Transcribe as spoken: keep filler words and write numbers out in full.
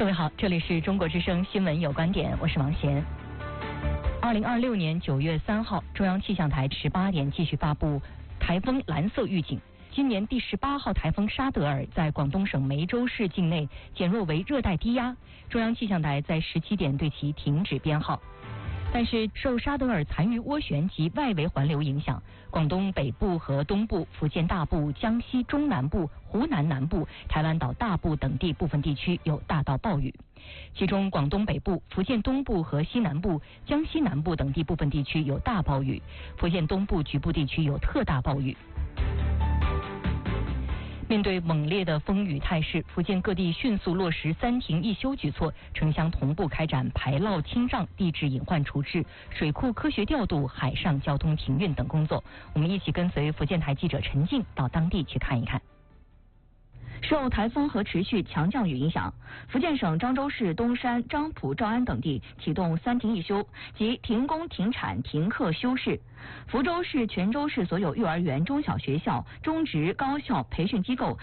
各位好，这里是中国之声新闻有观点，我是王贤。二零二六年九月三号，中央气象台十八点继续发布台风蓝色预警。今年第十八号台风沙德尔在广东省梅州市境内减弱为热带低压，中央气象台在十七点对其停止编号。但是受沙德尔残余涡旋及外围环流影响，广东北部和东部、福建大部、江西中南部、湖南南部、台湾岛大部等地部分地区有大到暴雨，其中广东北部、福建东部和西南部、江西南部等地部分地区有大暴雨，福建东部局部地区有特大暴雨。面对猛烈的风雨态势，福建各地迅速落实三停一休举措，城乡同步开展排涝清障、地质隐患处置、水库科学调度、海上交通停运等工作。我们一起跟随福建台记者陈静到当地去看一看。受台风和持续强降雨影响，福建省漳州市东山、漳浦、诏安等地启动三停一休，即停工、停产、停课休市。福州市、泉州市所有幼儿园、中小学校、中职、高校、培训机构